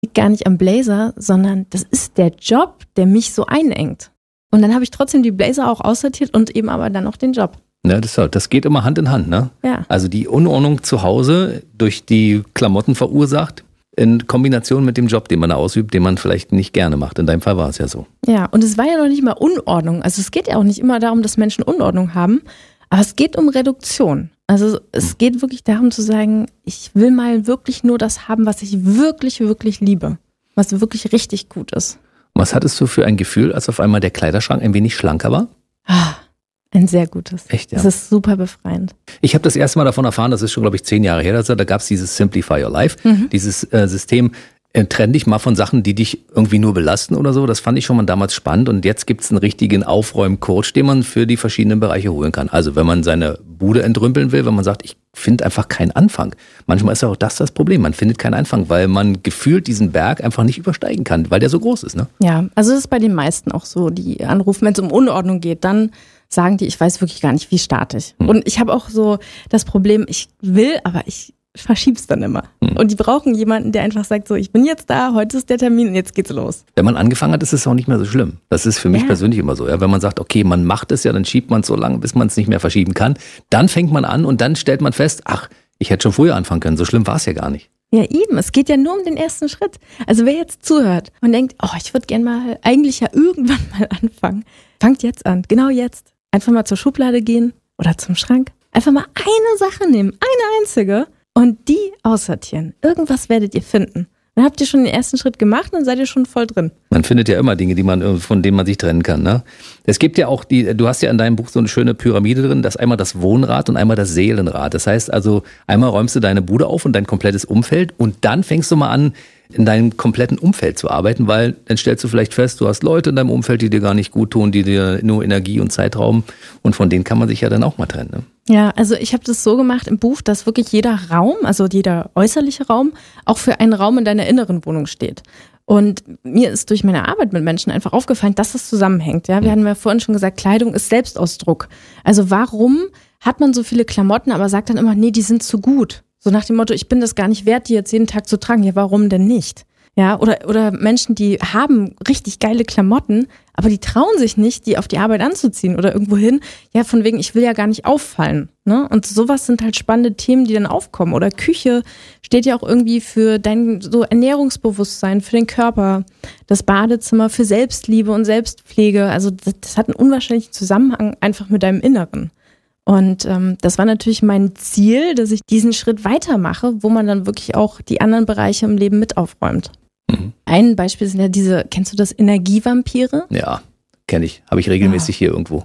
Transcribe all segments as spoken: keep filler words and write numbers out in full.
liegt gar nicht am Blazer, sondern das ist der Job, der mich so einengt. Und dann habe ich trotzdem die Blazer auch aussortiert und eben aber dann auch den Job. Ja, das, das geht immer Hand in Hand, ne? Ja. Also die Unordnung zu Hause durch die Klamotten verursacht, in Kombination mit dem Job, den man da ausübt, den man vielleicht nicht gerne macht. In deinem Fall war es ja so. Ja, und es war ja noch nicht mal Unordnung. Also es geht ja auch nicht immer darum, dass Menschen Unordnung haben, aber es geht um Reduktion. Also es geht wirklich darum zu sagen, ich will mal wirklich nur das haben, was ich wirklich, wirklich liebe. Was wirklich richtig gut ist. Was hattest du für ein Gefühl, als auf einmal der Kleiderschrank ein wenig schlanker war? Ah, ein sehr gutes. Echt, ja? Das ist super befreiend. Ich habe das erste Mal davon erfahren, das ist schon, glaube ich, zehn Jahre her, also da gab es dieses Simplify Your Life, mhm. dieses äh, System, äh, trenn dich mal von Sachen, die dich irgendwie nur belasten oder so. Das fand ich schon mal damals spannend und jetzt gibt es einen richtigen Aufräum-Coach, den man für die verschiedenen Bereiche holen kann. Also wenn man seine Bude entrümpeln will, wenn man sagt, ich finde einfach keinen Anfang. Manchmal ist ja auch das das Problem, man findet keinen Anfang, weil man gefühlt diesen Berg einfach nicht übersteigen kann, weil der so groß ist, ne? Ja, also das ist bei den meisten auch so, die anrufen, wenn es um Unordnung geht, dann sagen die, ich weiß wirklich gar nicht, wie starte ich. Hm. Und ich habe auch so das Problem, ich will, aber ich verschieb's dann immer. Hm. Und die brauchen jemanden, der einfach sagt, so, ich bin jetzt da, heute ist der Termin und jetzt geht's los. Wenn man angefangen hat, ist es auch nicht mehr so schlimm. Das ist für mich ja. persönlich immer so. Ja, wenn man sagt, okay, man macht es ja, dann schiebt man es so lange, bis man es nicht mehr verschieben kann. Dann fängt man an und dann stellt man fest, ach, ich hätte schon früher anfangen können. So schlimm war es ja gar nicht. Ja, eben. Es geht ja nur um den ersten Schritt. Also wer jetzt zuhört und denkt, oh, ich würde gerne mal eigentlich ja irgendwann mal anfangen, fangt jetzt an. Genau jetzt. Einfach mal zur Schublade gehen oder zum Schrank. Einfach mal eine Sache nehmen, eine einzige und die aussortieren. Irgendwas werdet ihr finden. Dann habt ihr schon den ersten Schritt gemacht und dann seid ihr schon voll drin. Man findet ja immer Dinge, die man, von denen man sich trennen kann, ne? Es gibt ja auch die, du hast ja in deinem Buch so eine schöne Pyramide drin, das ist einmal das Wohnrad und einmal das Seelenrad. Das heißt also, einmal räumst du deine Bude auf und dein komplettes Umfeld und dann fängst du mal an, in deinem kompletten Umfeld zu arbeiten, weil dann stellst du vielleicht fest, du hast Leute in deinem Umfeld, die dir gar nicht gut tun, die dir nur Energie und Zeit rauben und von denen kann man sich ja dann auch mal trennen, ne? Ja, also ich habe das so gemacht im Buch, dass wirklich jeder Raum, also jeder äußerliche Raum, auch für einen Raum in deiner inneren Wohnung steht. Und mir ist durch meine Arbeit mit Menschen einfach aufgefallen, dass das zusammenhängt. Ja, wir hatten ja vorhin schon gesagt, Kleidung ist Selbstausdruck. Also warum hat man so viele Klamotten, aber sagt dann immer, nee, die sind zu gut. So nach dem Motto, ich bin das gar nicht wert, die jetzt jeden Tag zu tragen. Ja, warum denn nicht? Ja, oder, oder Menschen, die haben richtig geile Klamotten, aber die trauen sich nicht, die auf die Arbeit anzuziehen oder irgendwo hin. Ja, von wegen, ich will ja gar nicht auffallen. Ne? Und sowas sind halt spannende Themen, die dann aufkommen. Oder Küche steht ja auch irgendwie für dein so Ernährungsbewusstsein, für den Körper. Das Badezimmer für Selbstliebe und Selbstpflege. Also das, das hat einen unwahrscheinlichen Zusammenhang einfach mit deinem Inneren. Und ähm, das war natürlich mein Ziel, dass ich diesen Schritt weitermache, wo man dann wirklich auch die anderen Bereiche im Leben mit aufräumt. Mhm. Ein Beispiel sind ja diese, kennst du das, Energievampire? Ja, kenne ich. Habe ich regelmäßig oh. hier irgendwo.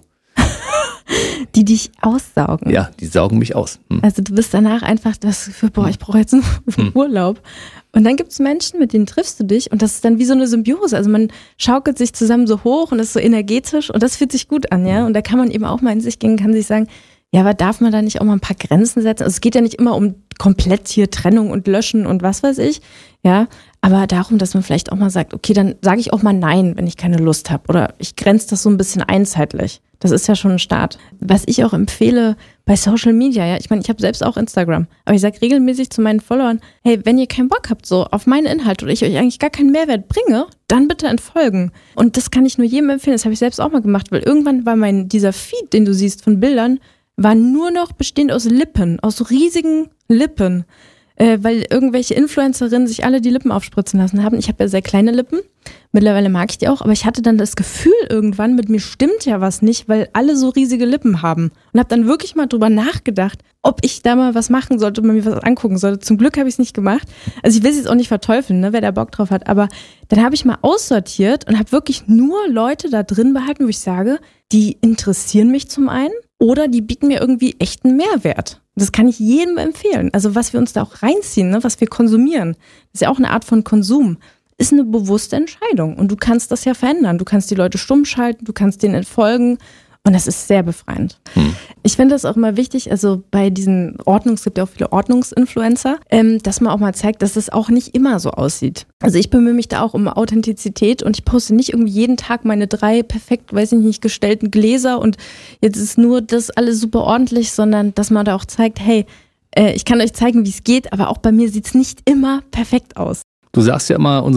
Die dich aussaugen. Ja, die saugen mich aus. Hm. Also du bist danach einfach das Gefühl, boah, ich brauche jetzt einen hm. Urlaub. Und dann gibt es Menschen, mit denen triffst du dich und das ist dann wie so eine Symbiose. Also man schaukelt sich zusammen so hoch und ist so energetisch und das fühlt sich gut an, ja. Und da kann man eben auch mal in sich gehen, kann sich sagen, ja, aber darf man da nicht auch mal ein paar Grenzen setzen? Also es geht ja nicht immer um komplett hier Trennung und Löschen und was weiß ich, ja. Aber darum, dass man vielleicht auch mal sagt, okay, dann sage ich auch mal nein, wenn ich keine Lust habe. Oder ich grenze das so ein bisschen ein zeitlich. Das ist ja schon ein Start. Was ich auch empfehle bei Social Media, ja, ich meine, ich habe selbst auch Instagram, aber ich sage regelmäßig zu meinen Followern, hey, wenn ihr keinen Bock habt so auf meine Inhalte oder ich euch eigentlich gar keinen Mehrwert bringe, dann bitte entfolgen. Und das kann ich nur jedem empfehlen, das habe ich selbst auch mal gemacht, weil irgendwann war mein, dieser Feed, den du siehst von Bildern, war nur noch bestehend aus Lippen, aus so riesigen Lippen. Äh, weil irgendwelche Influencerinnen sich alle die Lippen aufspritzen lassen haben. Ich habe ja sehr kleine Lippen, mittlerweile mag ich die auch, aber ich hatte dann das Gefühl irgendwann, mit mir stimmt ja was nicht, weil alle so riesige Lippen haben. Und habe dann wirklich mal drüber nachgedacht, ob ich da mal was machen sollte, ob man mir was angucken sollte. Zum Glück habe ich es nicht gemacht. Also ich will es jetzt auch nicht verteufeln, ne, wer da Bock drauf hat, aber dann habe ich mal aussortiert und habe wirklich nur Leute da drin behalten, wo ich sage, die interessieren mich zum einen oder die bieten mir irgendwie echten Mehrwert. Das kann ich jedem empfehlen. Also was wir uns da auch reinziehen, ne, was wir konsumieren, das ist ja auch eine Art von Konsum, ist eine bewusste Entscheidung. Und du kannst das ja verändern. Du kannst die Leute stumm schalten, du kannst denen entfolgen. Und das ist sehr befreiend. Hm. Ich finde das auch immer wichtig, also bei diesen Ordnungs, es gibt ja auch viele Ordnungsinfluencer, ähm, dass man auch mal zeigt, dass es auch nicht immer so aussieht. Also ich bemühe mich da auch um Authentizität und ich poste nicht irgendwie jeden Tag meine drei perfekt, weiß ich nicht, gestellten Gläser und jetzt ist nur das alles super ordentlich, sondern dass man da auch zeigt, hey, äh, ich kann euch zeigen, wie es geht, aber auch bei mir sieht es nicht immer perfekt aus. Du sagst ja immer,